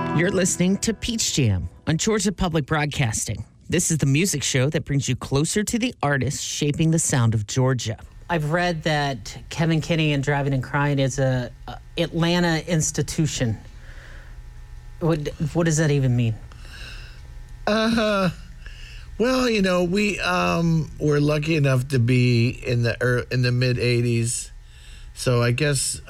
You're listening to Peach Jam on Georgia Public Broadcasting. This is the music show that brings you closer to the artists shaping the sound of Georgia. I've read that Kevin Kinney and Driving and Crying is a Atlanta institution. What does that even mean? Well, you know, we were lucky enough to be in the mid '80s, so I guess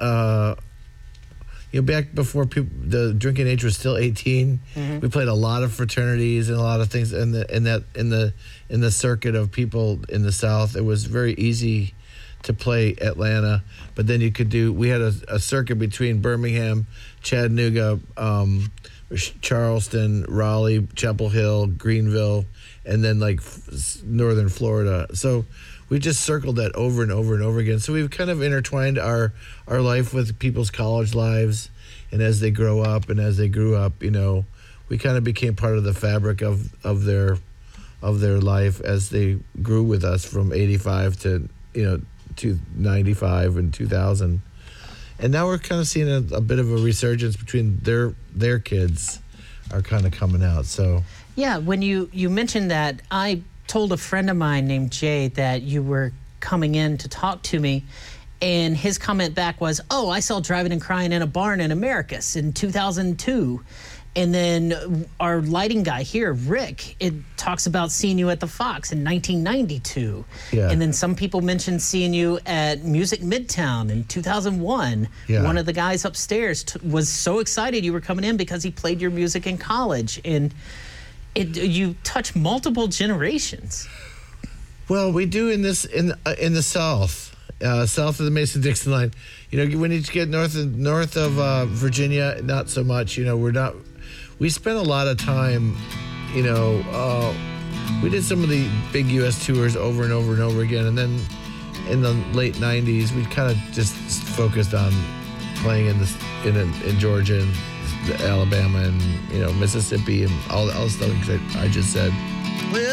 back before the drinking age was still 18, we played a lot of fraternities and a lot of things in the circuit of people in the South. It was very easy to play Atlanta, but then we had a circuit between Birmingham, Chattanooga, Charleston, Raleigh, Chapel Hill, Greenville, and then like northern Florida. So we just circled that over and over and over again. So we've kind of intertwined our life with people's college lives, and as they grow up and as they grew up, you know, we kind of became part of the fabric of their life as they grew with us from 85 to 95 and 2000. And now we're kind of seeing a bit of a resurgence between their kids are kind of coming out. So yeah, when you mentioned that, I told a friend of mine named Jay that you were coming in to talk to me, and his comment back was, "Oh, I saw Driving and Crying in a barn in Americus in 2002." And then our lighting guy here, Rick, it talks about seeing you at the Fox in 1992. Yeah. And then some people mentioned seeing you at Music Midtown in 2001. Yeah. One of the guys upstairs was so excited you were coming in because he played your music in college. And you touch multiple generations. Well, we do in the South, south of the Mason-Dixon line. You know, when you get north of Virginia, not so much. You know, we spent a lot of time, you know, we did some of the big U.S. tours over and over and over again. And then in the late 90s, we kind of just focused on playing in Georgia and Alabama and, you know, Mississippi and all the stuff I just said.